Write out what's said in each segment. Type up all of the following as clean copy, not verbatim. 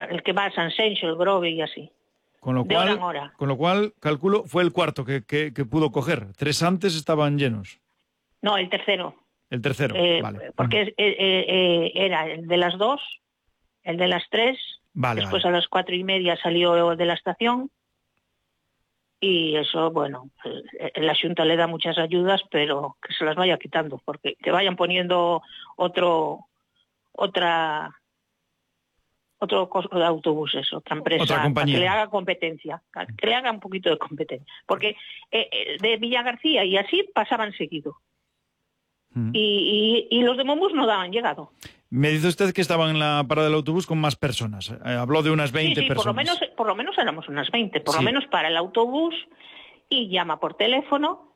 el que va a San Sencho, el Grove y así. Con lo cual, calculo, fue el cuarto que pudo coger. 3 antes estaban llenos. No, el tercero. El tercero, vale. Porque era el de las 2, el de las 3, después a las 4:30 salió de la estación, y eso, bueno, la Xunta le da muchas ayudas, pero que se las vaya quitando, porque que vayan poniendo otro costo de autobuses, otra empresa, otra compañía, que le haga competencia, que le haga un poquito de competencia, porque de Villagarcía y así pasaban seguido. Y los de Monbús no daban llegado. Me dice usted que estaban en la parada del autobús con más personas. Habló de unas 20 personas. Por lo menos éramos unas 20. Por lo menos para el autobús, y llama por teléfono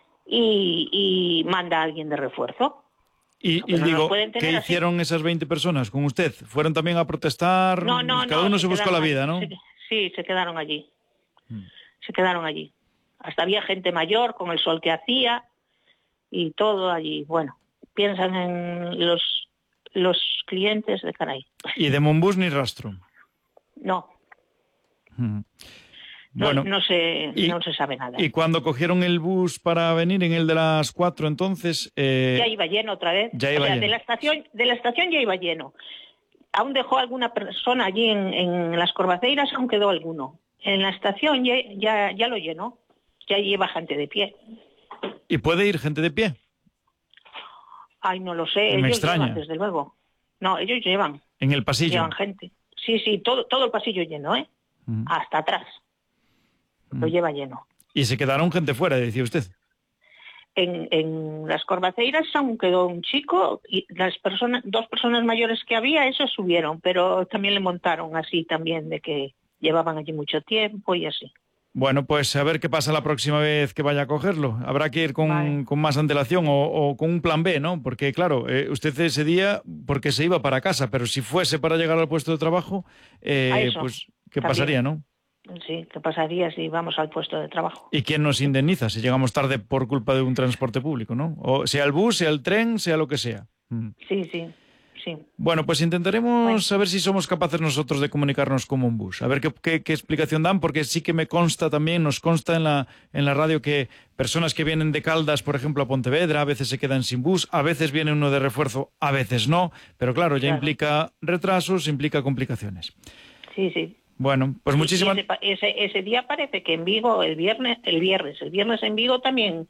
y manda a alguien de refuerzo. Y digo, ¿qué hicieron esas 20 personas con usted? ¿Fueron también a protestar? No. Cada uno se buscó la vida, ¿no? Sí, se quedaron allí. Se quedaron allí. Hasta había gente mayor con el sol que hacía y todo allí. Bueno, piensan en los clientes de Caray. ¿Y de Monbús ni rastro? No. Bueno, no se sabe nada. ¿Y cuando cogieron el bus para venir en el de las 4, entonces? Ya iba lleno otra vez. Lleno. De la estación ya iba lleno. Aún dejó alguna persona allí en las Corvaceiras, aún quedó alguno. En la estación ya lo llenó. Ya lleva gente de pie. ¿Y puede ir gente de pie? Ay, no lo sé. Me ellos extraña. Llevan, desde luego. No, ellos llevan. ¿En el pasillo? Llevan gente. Sí, todo el pasillo lleno, ¿eh? Hasta atrás. Lo lleva lleno. ¿Y se quedaron gente fuera, decía usted? En las Corvaceiras aún quedó un chico, y las 2 personas mayores que había, esos subieron, pero también le montaron así también, de que llevaban allí mucho tiempo y así. Bueno, pues a ver qué pasa la próxima vez que vaya a cogerlo. Habrá que ir con más antelación o con un plan B, ¿no? Porque, claro, usted ese día, porque se iba para casa, pero si fuese para llegar al puesto de trabajo, pues, ¿qué pasaría, no? Sí, ¿qué pasaría si vamos al puesto de trabajo? ¿Y quién nos indemniza si llegamos tarde por culpa de un transporte público, no? O sea el bus, sea el tren, sea lo que sea. Sí. Bueno, pues intentaremos saber si somos capaces nosotros de comunicarnos con Monbús. A ver qué explicación dan, porque sí que nos consta en la radio que personas que vienen de Caldas, por ejemplo, a Pontevedra, a veces se quedan sin bus, a veces viene uno de refuerzo, a veces no, pero claro, ya implica retrasos, implica complicaciones. Sí. Bueno, pues muchísimas... Ese día parece que en Vigo, el viernes en Vigo también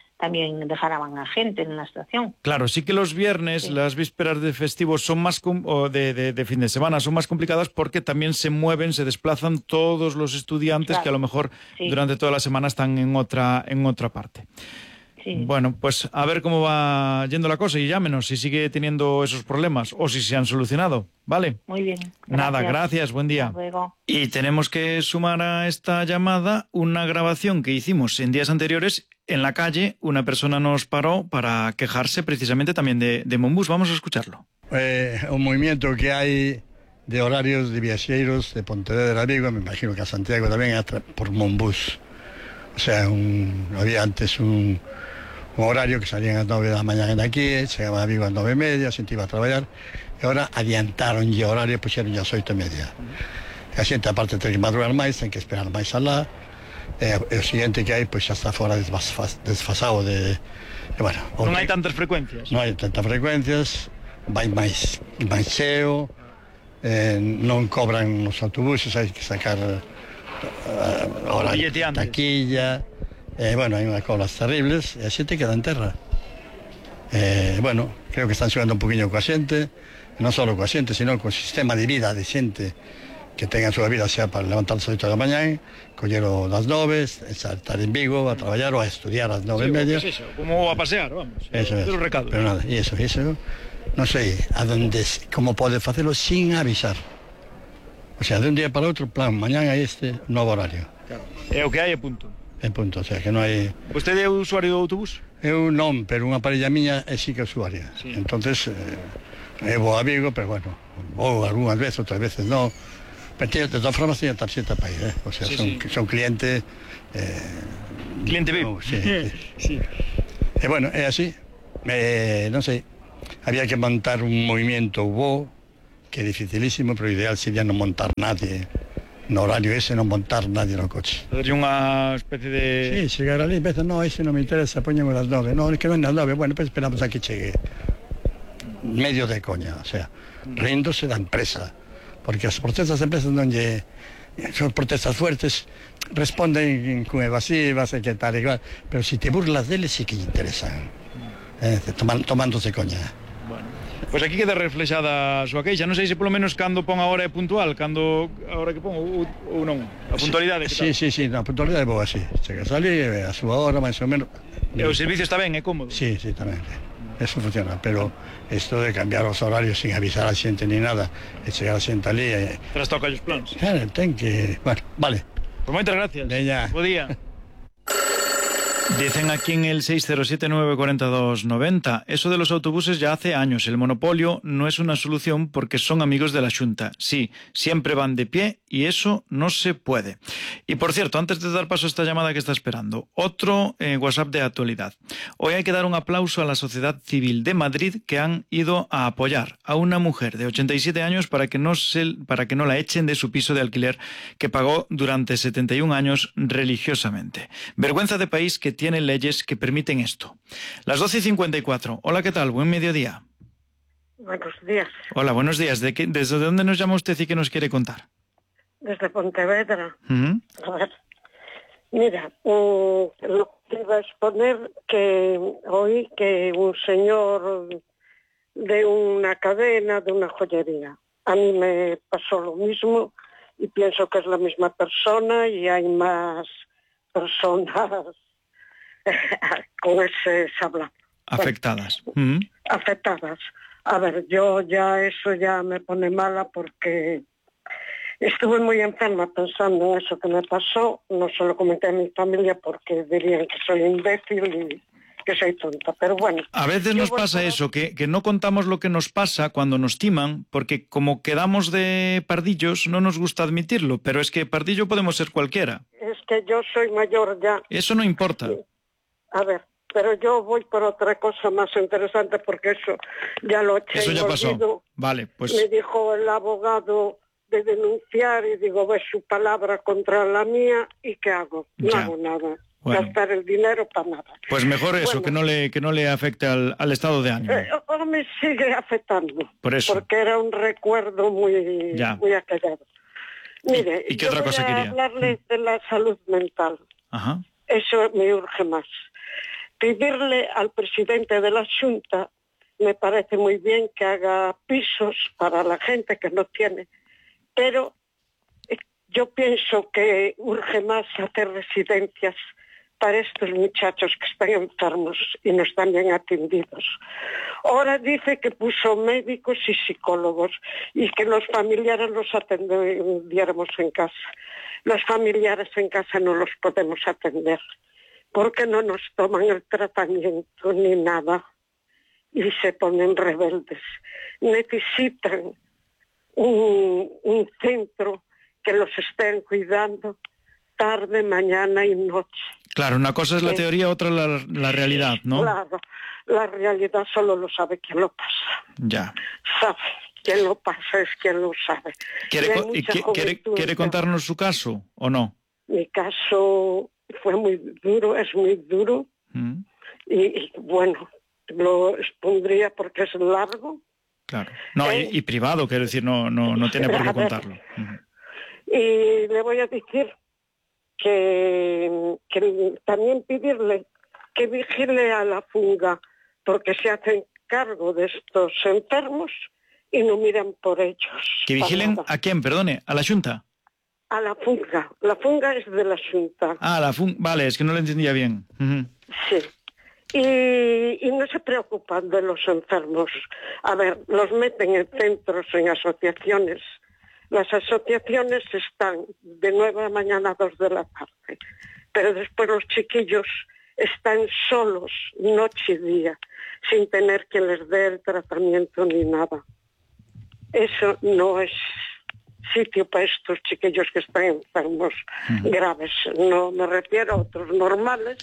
dejaban a gente en la estación. Claro, sí que los viernes, las vísperas de festivos son más o de fin de semana son más complicadas porque también se desplazan todos los estudiantes que a lo mejor durante toda la semana están en otra parte. Sí. Bueno, pues a ver cómo va yendo la cosa y llámenos si sigue teniendo esos problemas o si se han solucionado, ¿vale? Muy bien. Gracias. Nada, gracias, buen día. Hasta luego. Y tenemos que sumar a esta llamada una grabación que hicimos en días anteriores en la calle. Una persona nos paró para quejarse precisamente también de Monbús. Vamos a escucharlo. Un movimiento que hay de horarios de viajeros de Pontevedra a Vigo, me imagino que a Santiago también, por Monbús. O sea, había antes un horario que salían a las 9 de la mañana de aquí, llegaba a Vigo a las 9:30, se iba a trabajar, y ahora adiantaron ya horario, pusieron ya las 8:30. A xente, aparte, ten que madrugar máis, ten que esperar máis alá, o siguiente que hai, pois xa está fora desfasado bueno, non hai tantas frecuencias. Non hai tantas frecuencias, vai máis cheo, non cobran os autobuses, hai que sacar taquilla, bueno, hai unhas colas terribles, e a xente queda en terra. Bueno, creo que están xogando un poquinho coa xente, non só coa xente, sino co sistema de vida de xente que tenga a súa vida xa para levantarse a 8 da mañá, collero das 9, estar en Vigo a traballar ou a estudiar ás 9:30. Sí, como a pasear, vamos. Eso es. Recado. Pero nada, e eso, non sei como pode facelo sin avisar. O sea, de un día para outro, plan, mañán a este novo horario. Claro. É o que hai e punto. É punto, o sea, que non hai... Vostede é usuario do autobús? Eu non, pero unha parella miña é sí que é usuaria. Sí. Entonces, eu vou a Vigo, pero bueno, vou algunhas veces, outras veces non. Pero de todas formas tiene tarjeta para ir, o sea, son cliente... cliente VIP. Sí. Bueno, é así, non sei, había que montar un movimiento, hubo, que é dificilísimo, pero o ideal sería non montar nadie, no horario ese non montar nadie no coche. Hacer unha especie de... Sí, chegar ali, empezas, no, ese non me interesa, poñemos las 9, no, es que ven las 9, bueno, pues esperamos a que chegue. Medio de coña, o sea, riéndose da empresa, porque as protestas das empresas non lle... Son protestas fuertes, responden con evasivas e que tal, igual, pero si te burlas deles sí que lle interesan, tomándose coña. Bueno. Pois aquí queda reflexada a súa queixa. Non sei se polo menos cando pon a hora é puntual, cando a hora que pon ou non. A puntualidade. Sí, a puntualidade é boa, sí. Chegas ali, a súa hora, máis ou menos. E o servicio está ben, é cómodo? Sí, tamén. Eso funciona, pero isto de cambiar os horarios sin avisar a xente ni nada, e chegar a xente ali... Trastoca os plans. Claro, ten que... Bueno, vale. Pois moitas gracias. Veña. Bo día. Dicen aquí en el 607-942-90, eso de los autobuses ya hace años. El monopolio no es una solución porque son amigos de la Xunta. Sí, siempre van de pie y eso no se puede. Y por cierto, antes de dar paso a esta llamada que está esperando, otro WhatsApp de actualidad. Hoy hay que dar un aplauso a la sociedad civil de Madrid que han ido a apoyar a una mujer de 87 años para que no la echen de su piso de alquiler que pagó durante 71 años religiosamente. Vergüenza de país que tiene leyes que permiten esto. Las 12:54. Hola, ¿qué tal? Buen mediodía. Buenos días. Hola, buenos días. ¿Desde dónde nos llama usted y qué nos quiere contar? Desde Pontevedra. Uh-huh. A ver, mira, lo que iba a exponer que oí que un señor de una cadena, de una joyería. A mí me pasó lo mismo y pienso que es la misma persona y hay más personas con ese sablado. Afectadas. Bueno, afectadas. A ver, yo eso ya me pone mala porque estuve muy enferma pensando en eso que me pasó. No se lo comenté a mi familia porque dirían que soy imbécil y que soy tonta, pero bueno. A veces nos pasa eso, que no contamos lo que nos pasa cuando nos timan, porque como quedamos de pardillos no nos gusta admitirlo, pero es que pardillo podemos ser cualquiera. Es que yo soy mayor ya. Eso no importa. A ver, pero yo voy por otra cosa más interesante porque eso ya lo eché. Eso ya pasó. Vale, pues... Me dijo el abogado de denunciar y digo, ve su palabra contra la mía y ¿qué hago? No hago nada. Bueno. Gastar el dinero para nada. Pues mejor eso, bueno, que no le afecte al estado de ánimo. Me sigue afectando. Por eso. Porque era un recuerdo muy acallado. Mire, ¿Y qué otra cosa quería? Hablarle de la salud mental. Ajá. Eso me urge más. Pedirle al presidente de la Xunta, me parece muy bien que haga pisos para la gente que no tiene, pero yo pienso que urge más hacer residencias para estos muchachos que están enfermos y no están bien atendidos. Ahora dice que puso médicos y psicólogos y que los familiares los atendiéramos en casa. Los familiares en casa no los podemos atender porque no nos toman el tratamiento ni nada y se ponen rebeldes. Necesitan un centro que los estén cuidando tarde, mañana y noche. Claro, una cosa es la teoría, otra la realidad, ¿no? Claro, la realidad solo lo sabe quien lo pasa. Ya. Sabe, quien lo pasa es quien lo sabe. ¿Quiere contarnos su caso o no? Mi caso fue muy duro, es muy duro. Y bueno, lo expondría porque es largo. Claro. No, y privado, quiero decir, no tiene por qué contarlo. Y le voy a decir que también pedirle que vigile a la funga, porque se hacen cargo de estos enfermos y no miran por ellos. ¿Que vigilen a quién, perdone? ¿A la Xunta? A la funga. La funga es de la Xunta. Ah, la funga. Vale, es que no lo entendía bien. Sí. Y no se preocupan de los enfermos. A ver, los meten en centros, en asociaciones. Las asociaciones están de 9 de la mañana a 2 de la tarde, pero después los chiquillos están solos noche y día, sin tener quien les dé el tratamiento ni nada. Eso no es sitio para estos chiquillos que están enfermos graves. No me refiero a otros normales,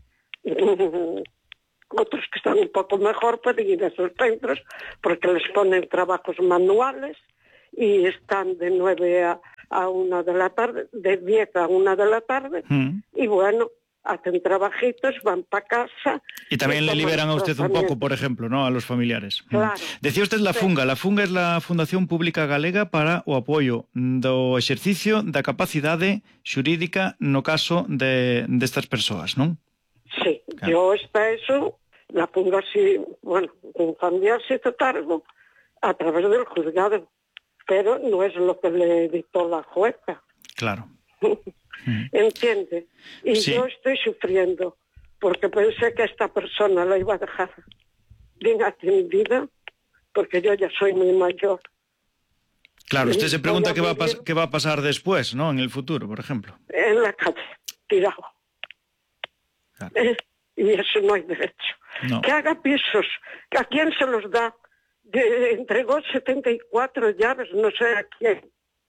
otros que están un poco mejor pueden ir a esos centros porque les ponen trabajos manuales y están de 9 a 1 de la tarde, de 10 a 1 de la tarde, y bueno, hacen trabajitos, van para casa. Y también le liberan a usted un pouco, por exemplo, ¿no?, a los familiares. Claro. Decía usted la Funga. La Funga es la Fundación Pública Galega para o apoio do exercicio da capacidade xurídica no caso destas persoas, non? Sí, claro. Yo está eso, la Funga sí, bueno, en familia se hizo cargo a través del juzgado, pero no es lo que le dictó la jueza. Claro. ¿Entiende? Y sí. Yo estoy sufriendo porque pensé que esta persona la iba a dejar bien atendida, porque yo ya soy muy mayor. Claro, usted se pregunta qué va a pasar después, ¿no?, en el futuro, por ejemplo. En la calle, tirado. Claro. Y eso no hay derecho. No. Que haga pisos, ¿a quién se los da? Entregó 74 llaves, no sé a quién.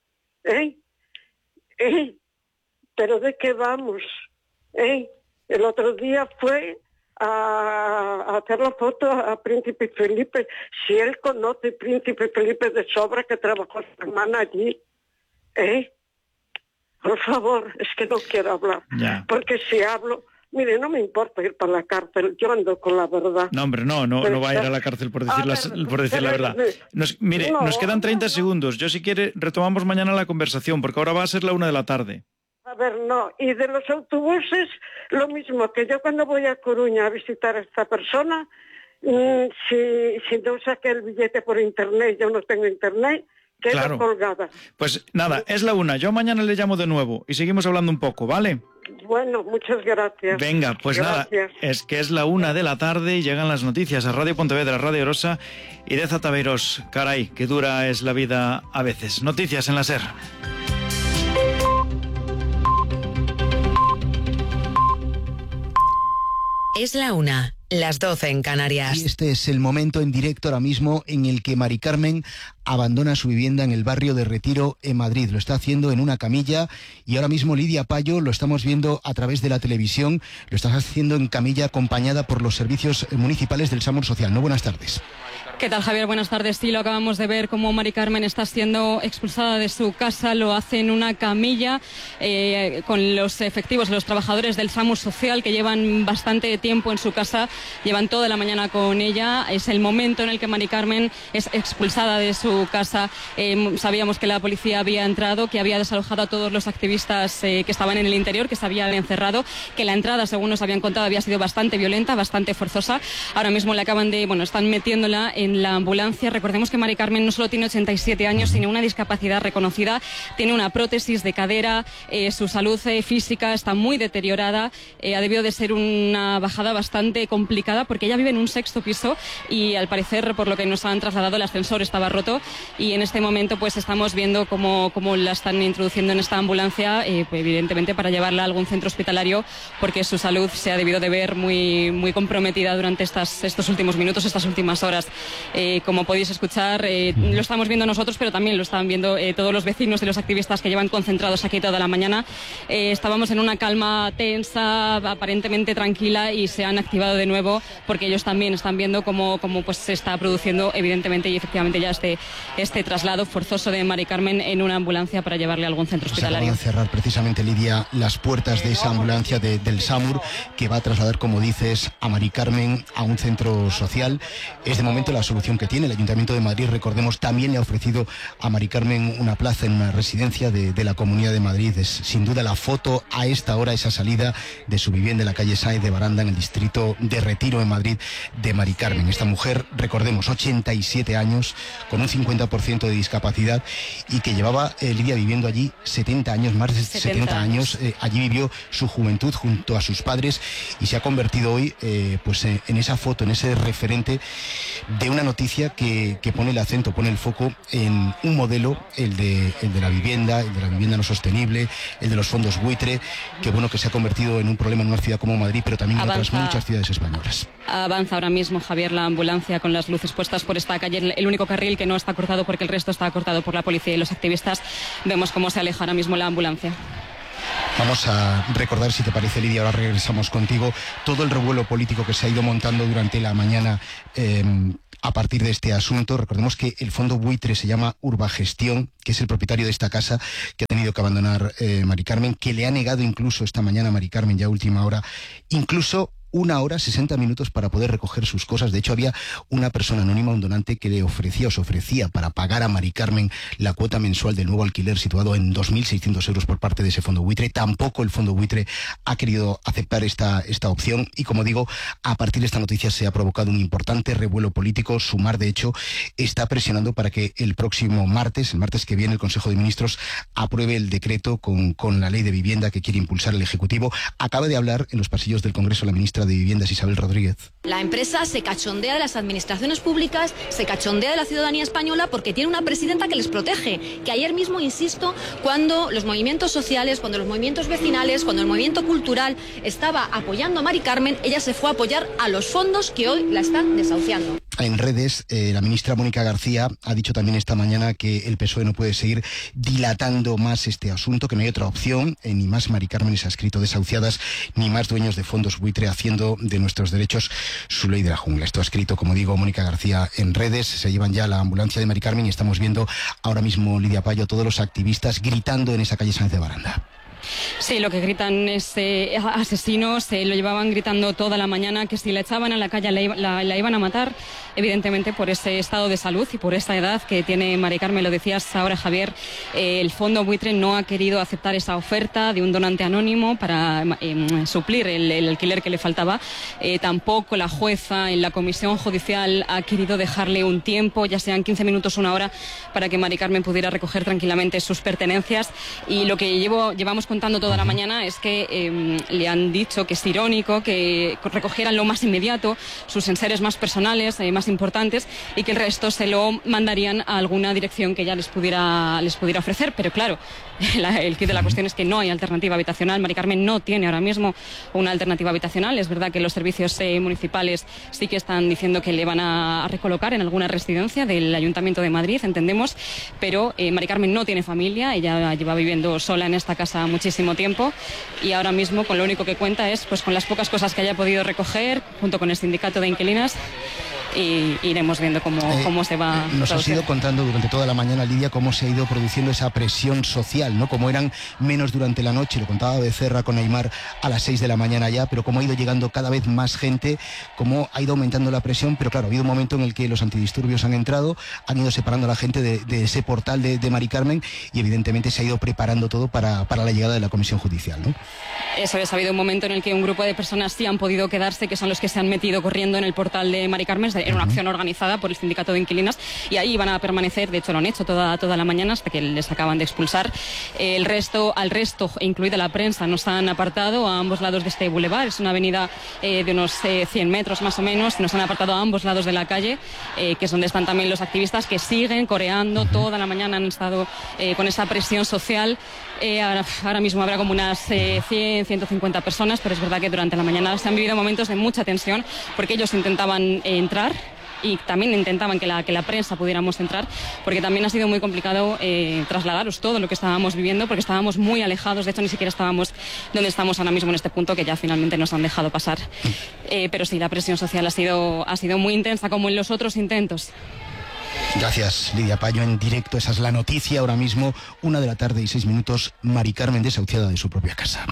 ¿Pero de qué vamos? El otro día fue a hacer la foto a Príncipe Felipe. Si él conoce Príncipe Felipe de sobra, que trabajó su hermana allí. Por favor, es que no quiero hablar. Ya. Porque si hablo... Mire, no me importa ir para la cárcel, yo ando con la verdad. No, hombre, no va a ir a la cárcel por decir la verdad. Nos quedan 30 segundos. Yo, si quiere, retomamos mañana la conversación, porque ahora va a ser la 1 de la tarde. A ver, no. Y de los autobuses, lo mismo, que yo cuando voy a Coruña a visitar a esta persona, si no saqué el billete por internet, yo no tengo internet, quedo colgada. Pues nada, es la 1. Yo mañana le llamo de nuevo y seguimos hablando un poco, ¿vale? Bueno, muchas gracias. Venga, pues gracias. Nada, es que es la 1 de la tarde y llegan las noticias a Radio Pontevedra, Radio Rosa y de Zataveiros. Caray, qué dura es la vida a veces. Noticias en la SER. Es la 1, las 12 en Canarias. Y este es el momento en directo ahora mismo en el que Mari Carmen abandona su vivienda en el barrio de Retiro, en Madrid. Lo está haciendo en una camilla y ahora mismo Lidia Payo, lo estamos viendo a través de la televisión, lo está haciendo en camilla acompañada por los servicios municipales del SAMUR Social. No, buenas tardes. ¿Qué tal, Javier? Buenas tardes. Sí, lo acabamos de ver cómo Mari Carmen está siendo expulsada de su casa. Lo hace en una camilla con los efectivos, los trabajadores del SAMUR Social, que llevan bastante tiempo en su casa, llevan toda la mañana con ella. Es el momento en el que Mari Carmen es expulsada de su casa. Sabíamos que la policía había entrado, que había desalojado a todos los activistas que estaban en el interior, que se habían encerrado, que la entrada, según nos habían contado, había sido bastante violenta, bastante forzosa. Ahora mismo le están metiéndola en la ambulancia. Recordemos que Mari Carmen no solo tiene 87 años, sino una discapacidad reconocida, tiene una prótesis de cadera, su salud física está muy deteriorada, ha debido de ser una bajada bastante complicada porque ella vive en un 6º piso y al parecer, por lo que nos han trasladado, el ascensor estaba roto y en este momento pues estamos viendo cómo la están introduciendo en esta ambulancia, pues, evidentemente para llevarla a algún centro hospitalario, porque su salud se ha debido de ver muy, muy comprometida durante estos últimos minutos, estas últimas horas. Como podéis escuchar, lo estamos viendo nosotros, pero también lo están viendo todos los vecinos y los activistas que llevan concentrados aquí toda la mañana. Estábamos en una calma tensa, aparentemente tranquila, y se han activado de nuevo porque ellos también están viendo cómo pues se está produciendo evidentemente y efectivamente ya este traslado forzoso de Mari Carmen en una ambulancia para llevarle a algún centro hospitalario. Se acaban de cerrar precisamente, Lidia, las puertas de esa ambulancia del SAMUR que va a trasladar, como dices, a Mari Carmen a un centro social. Es de momento la solución que tiene el Ayuntamiento de Madrid. Recordemos, también le ha ofrecido a Mari Carmen una plaza en una residencia de la Comunidad de Madrid. Es sin duda la foto a esta hora, esa salida de su vivienda en la calle Sáenz de Baranda, en el distrito de Retiro, en Madrid, de Mari Carmen. Esta mujer, recordemos, 87 años, con un 50% de discapacidad y que llevaba, Lidia, viviendo allí 70 años, más de 70 años. Allí vivió su juventud junto a sus padres y se ha convertido hoy en esa foto, en ese referente de una noticia que pone el acento, pone el foco en un modelo, el de la vivienda no sostenible, el de los fondos buitre, que se ha convertido en un problema en una ciudad como Madrid, pero también en otras muchas ciudades españolas. Avanza ahora mismo, Javier, la ambulancia con las luces puestas por esta calle, el único carril que no está cortado porque el resto está cortado por la policía y los activistas. Vemos cómo se aleja ahora mismo la ambulancia. Vamos a recordar, si te parece, Lidia, ahora regresamos contigo, todo el revuelo político que se ha ido montando durante la mañana a partir de este asunto. Recordemos que el fondo buitre se llama Urbagestión, que es el propietario de esta casa que ha tenido que abandonar Mari Carmen, que le ha negado incluso esta mañana a Mari Carmen, ya última hora, incluso 1 hora 60 minutos para poder recoger sus cosas. De hecho, había una persona anónima, un donante, que le ofrecía para pagar a Mari Carmen la cuota mensual del nuevo alquiler situado en 2.600 euros por parte de ese fondo buitre. Tampoco el fondo buitre ha querido aceptar esta opción y, como digo, a partir de esta noticia se ha provocado un importante revuelo político. Sumar, de hecho, está presionando para que el próximo martes, el martes que viene, el Consejo de Ministros apruebe el decreto con la ley de vivienda que quiere impulsar el Ejecutivo. Acaba de hablar en los pasillos del Congreso la ministra de Viviendas, Isabel Rodríguez. La empresa se cachondea de las administraciones públicas, se cachondea de la ciudadanía española porque tiene una presidenta que les protege. Que ayer mismo, insisto, cuando los movimientos sociales, cuando los movimientos vecinales, cuando el movimiento cultural estaba apoyando a Mari Carmen, ella se fue a apoyar a los fondos que hoy la están desahuciando. En redes, la ministra Mónica García ha dicho también esta mañana que el PSOE no puede seguir dilatando más este asunto, que no hay otra opción, ni más Mari Carmen se ha escrito desahuciadas, ni más dueños de fondos buitre haciendo de nuestros derechos su ley de la jungla. Esto ha escrito, como digo, Mónica García en redes. Se llevan ya la ambulancia de Mari Carmen y estamos viendo ahora mismo, Lidia Payo, todos los activistas gritando en esa calle Sáenz de Baranda. Sí, lo que gritan es asesinos, lo llevaban gritando toda la mañana, que si la echaban a la calle la iban a matar, evidentemente por ese estado de salud y por esa edad que tiene Mari Carmen. Lo decías ahora, Javier, el fondo buitre no ha querido aceptar esa oferta de un donante anónimo para suplir el alquiler que le faltaba. Tampoco la jueza en la comisión judicial ha querido dejarle un tiempo, ya sean 15 minutos, 1 hora, para que Mari Carmen pudiera recoger tranquilamente sus pertenencias. Y lo que llevamos contando toda la mañana es que le han dicho que es irónico que recogieran lo más inmediato, sus enseres más personales, más importantes, y que el resto se lo mandarían a alguna dirección que ya les pudiera ofrecer. Pero claro, el kit de la cuestión es que no hay alternativa habitacional. Mari Carmen no tiene ahora mismo una alternativa habitacional. Es verdad que los servicios municipales sí que están diciendo que le van a recolocar en alguna residencia del Ayuntamiento de Madrid, entendemos, pero Mari Carmen no tiene familia, ella lleva viviendo sola en esta casa muchísimo tiempo y ahora mismo con lo único que cuenta es pues con las pocas cosas que haya podido recoger junto con el sindicato de inquilinas. Y iremos viendo cómo se va. Nos has ido contando durante toda la mañana, Lidia, cómo se ha ido produciendo esa presión social, ¿no? Como eran menos durante la noche, lo contaba Becerra con Aymar a las 6 de la mañana ya, pero cómo ha ido llegando cada vez más gente, cómo ha ido aumentando la presión, pero claro, ha habido un momento en el que los antidisturbios han entrado, han ido separando a la gente de ese portal de Mari Carmen y evidentemente se ha ido preparando todo para la llegada de la comisión judicial, ¿no? Eso es, ha habido un momento en el que un grupo de personas sí han podido quedarse, que son los que se han metido corriendo en el portal de Mari Carmen. Era una acción organizada por el sindicato de inquilinas y ahí van a permanecer, de hecho lo han hecho toda la mañana hasta que les acaban de expulsar. Al resto, incluida la prensa, nos han apartado a ambos lados de este bulevar. Es una avenida de unos 100 metros más o menos, nos han apartado a ambos lados de la calle, que es donde están también los activistas que siguen coreando toda la mañana, han estado con esa presión social. Ahora mismo habrá como unas 150 personas, pero es verdad que durante la mañana se han vivido momentos de mucha tensión porque ellos intentaban entrar y también intentaban que la prensa pudiéramos entrar, porque también ha sido muy complicado trasladaros todo lo que estábamos viviendo, porque estábamos muy alejados, de hecho ni siquiera estábamos donde estamos ahora mismo en este punto, que ya finalmente nos han dejado pasar. Pero sí, la presión social ha sido muy intensa, como en los otros intentos. Gracias, Lidia Payo, en directo. Esa es la noticia ahora mismo, 1:06 p.m, Mari Carmen desahuciada de su propia casa.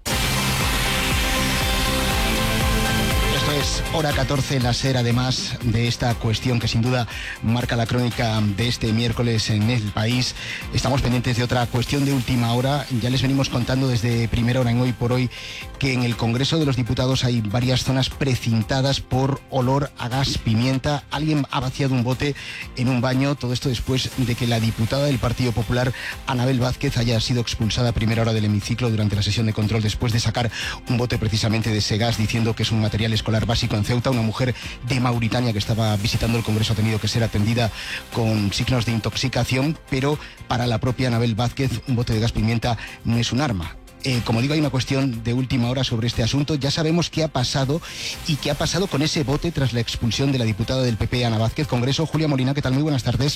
Es hora 14 la SER, además de esta cuestión que sin duda marca la crónica de este miércoles en El País. Estamos pendientes de otra cuestión de última hora. Ya les venimos contando desde primera hora en Hoy por Hoy que en el Congreso de los Diputados hay varias zonas precintadas por olor a gas pimienta. Alguien ha vaciado un bote en un baño. Todo esto después de que la diputada del Partido Popular, Anabel Vázquez, haya sido expulsada a primera hora del hemiciclo durante la sesión de control después de sacar un bote precisamente de ese gas, diciendo que es un material escolar básico en Ceuta. Una mujer de Mauritania que estaba visitando el Congreso ha tenido que ser atendida con signos de intoxicación, pero para la propia Anabel Vázquez un bote de gas pimienta no es un arma. Como digo, hay una cuestión de última hora sobre este asunto. Ya sabemos qué ha pasado y qué ha pasado con ese bote tras la expulsión de la diputada del PP, Ana Vázquez. Congreso, Julia Molina, ¿qué tal? Muy buenas tardes.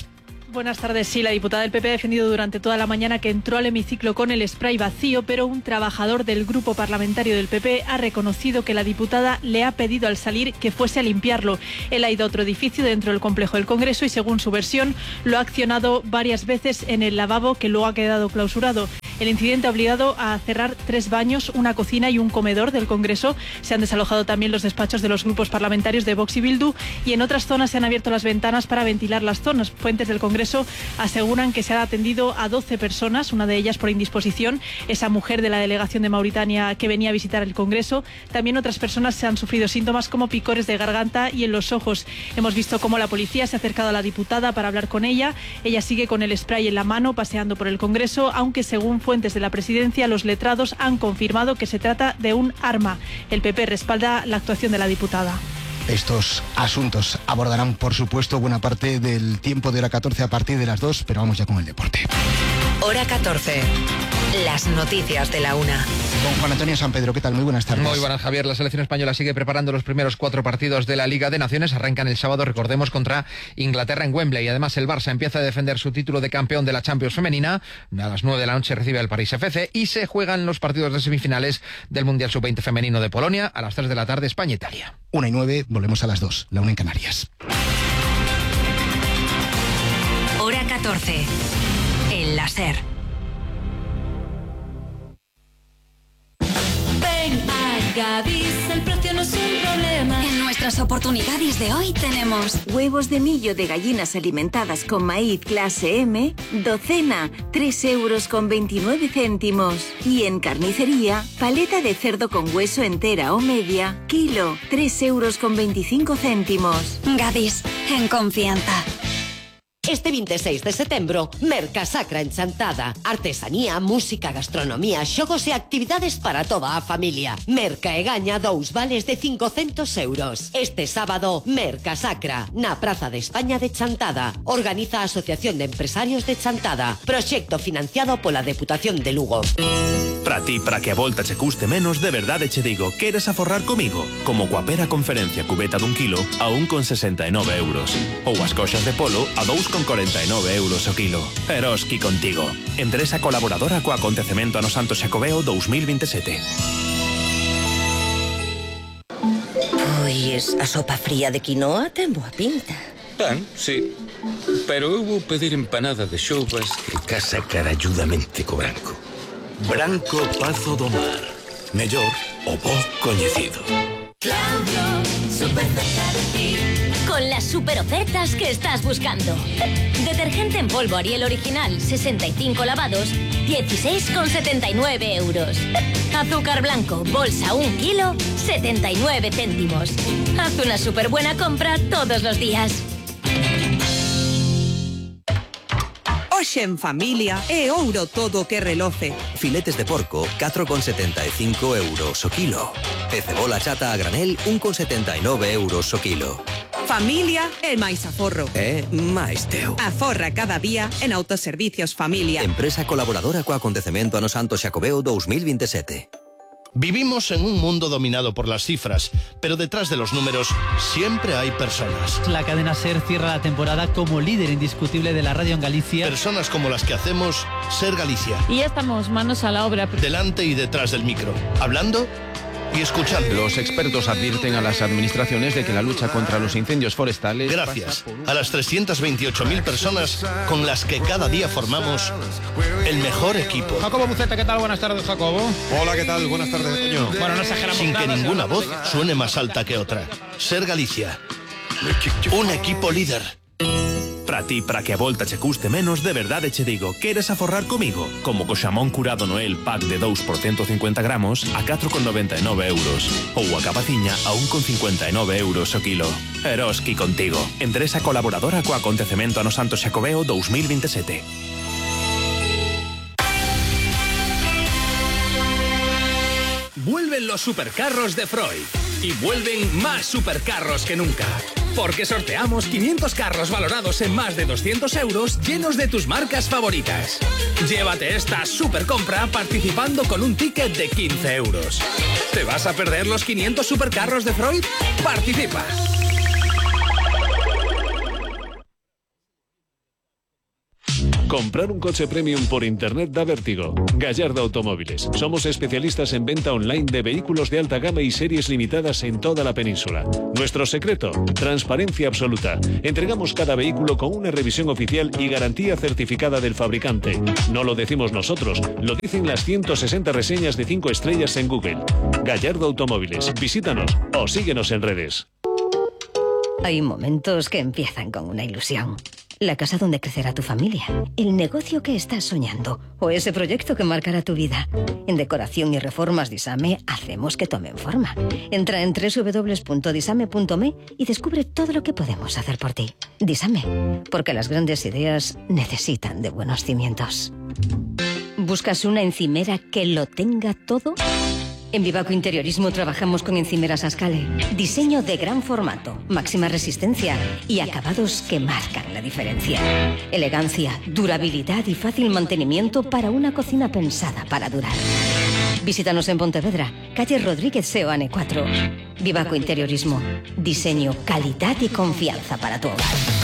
Buenas tardes. Sí, la diputada del PP ha defendido durante toda la mañana que entró al hemiciclo con el spray vacío, pero un trabajador del grupo parlamentario del PP ha reconocido que la diputada le ha pedido al salir que fuese a limpiarlo. Él ha ido a otro edificio dentro del complejo del Congreso y, según su versión, lo ha accionado varias veces en el lavabo, que luego ha quedado clausurado. El incidente ha obligado a cerrar 3 baños, una cocina y un comedor del Congreso. Se han desalojado también los despachos de los grupos parlamentarios de Vox y Bildu, y en otras zonas se han abierto las ventanas para ventilar las zonas. Fuentes del Congreso aseguran que se ha atendido a 12 personas, una de ellas por indisposición, esa mujer de la delegación de Mauritania que venía a visitar el Congreso. También otras personas se han sufrido síntomas como picores de garganta y en los ojos. Hemos visto cómo la policía se ha acercado a la diputada para hablar con ella. Ella sigue con el spray en la mano paseando por el Congreso, aunque según fuentes de la presidencia, los letrados han confirmado que se trata de un arma. El PP respalda la actuación de la diputada. Estos asuntos abordarán, por supuesto, buena parte del tiempo de hora 14 a partir de las 2, pero vamos ya con el deporte. Hora 14. Las noticias de la una. Con Juan Antonio San Pedro, ¿qué tal? Muy buenas tardes. Muy buenas, Javier. La selección española sigue preparando los primeros 4 partidos de la Liga de Naciones. Arrancan el sábado, recordemos, contra Inglaterra en Wembley. Además, el Barça empieza a defender su título de campeón de la Champions femenina. A las 9 de la noche recibe al París FC y se juegan los partidos de semifinales del Mundial Sub-20 femenino de Polonia. A las 3 de la tarde, España-Italia. 1:09, volvemos a las 2, la 1 en Canarias. Hora 14. El láser. Gadis, el precio no es un problema. En nuestras oportunidades de hoy tenemos huevos de millo de gallinas alimentadas con maíz clase M, docena, 3,29 €. Y en carnicería, paleta de cerdo con hueso entera o media, kilo, 3,25 €. Gadis, en confianza. Este 26 de setembro, Mercasacra en Chantada. Artesanía, música, gastronomía, xogos e actividades para toda a familia. Merca e gaña 2 vales de 500 €. Este sábado, Mercasacra, na Praza de España de Chantada. Organiza a Asociación de Empresarios de Chantada. Proxecto financiado pola Deputación de Lugo. Para ti, para que a volta che custe menos, de verdade che digo, queres aforrar comigo? Como coa pera conferencia cubeta d'1 kilo a 1,69 €. Ou as coxas de polo a 2,49 € o kilo. Eroski contigo. Empresa colaboradora co acontecemento ano Santo Xacobeo 2027. Pois a sopa fría de quinoa ten boa pinta. Tan, sí. Pero eu vou pedir empanada de xoubas que casa caralludamente co branco. Branco Pazo do Mar. Mellor o bo coñecido. Claudio, super cerca de ti. Con las super ofertas que estás buscando. Detergente en polvo Ariel original, 65 lavados, 16,79 €. Azúcar blanco, bolsa 1 kilo, 79 céntimos. Haz una súper buena compra todos los días. Hoxe en familia é ouro todo que reloce. Filetes de porco, 4,75 € o kilo. E cebola chata a granel, 1,79 € o kilo. Familia é máis aforro. É máis teu. Aforra cada día en Autoservicios Familia. Empresa colaboradora co acontecemento ano Santo Xacobeo 2027. Vivimos en un mundo dominado por las cifras, pero detrás de los números siempre hay personas. La cadena SER cierra la temporada como líder indiscutible de la radio en Galicia. Personas como las que hacemos SER Galicia. Y ya estamos manos a la obra. Delante y detrás del micro, hablando y escuchando. Los expertos advierten a las administraciones de que la lucha contra los incendios forestales... Gracias a las 328.000 personas con las que cada día formamos el mejor equipo. Jacobo Buceta, ¿qué tal? Buenas tardes, Jacobo. Hola, ¿qué tal? Buenas tardes, Toño. Bueno, no exageramos. Sin que ninguna voz suene más alta que otra. SER Galicia. Un equipo líder. Para ti, para que a volta che custe menos, de verdade che digo, queres aforrar comigo? Como co xamón curado Noel pack de 2 por 150 gramos a 4,99 €. Ou a capaciña a 1,59 € o kilo. Eroski contigo. Empresa colaboradora co acontecemento ano Santo Xacobeo 2027. Vuelven los supercarros de Freud. Y vuelven más supercarros que nunca. Porque sorteamos 500 carros valorados en más de 200 € llenos de tus marcas favoritas. Llévate esta super compra participando con un ticket de 15 €. ¿Te vas a perder los 500 supercarros de Freud? ¡Participa! Comprar un coche premium por internet da vértigo. Gallardo Automóviles. Somos especialistas en venta online de vehículos de alta gama y series limitadas en toda la península. Nuestro secreto, transparencia absoluta. Entregamos cada vehículo con una revisión oficial y garantía certificada del fabricante. No lo decimos nosotros, lo dicen las 160 reseñas de 5 estrellas en Google. Gallardo Automóviles. Visítanos o síguenos en redes. Hay momentos que empiezan con una ilusión. La casa donde crecerá tu familia, el negocio que estás soñando o ese proyecto que marcará tu vida. En Decoración y Reformas Disame hacemos que tomen forma. Entra en www.disame.me y descubre todo lo que podemos hacer por ti. Disame, porque las grandes ideas necesitan de buenos cimientos. ¿Buscas una encimera que lo tenga todo? En Vivaco Interiorismo trabajamos con encimeras Ascale. Diseño de gran formato, máxima resistencia y acabados que marcan la diferencia. Elegancia, durabilidad y fácil mantenimiento para una cocina pensada para durar. Visítanos en Pontevedra, calle Rodríguez Seoane 4. Vivaco Interiorismo. Diseño, calidad y confianza para tu hogar.